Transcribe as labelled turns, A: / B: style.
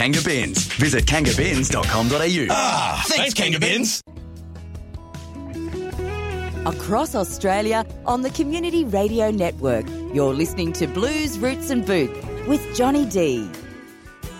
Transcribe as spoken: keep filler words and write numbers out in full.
A: Kanga Bins. Visit kanga bins dot com dot a u.
B: Ah, thanks, Kanga Bins.
C: Across Australia on the Community Radio Network, you're listening to Blues, Roots and Boots with Johnny D.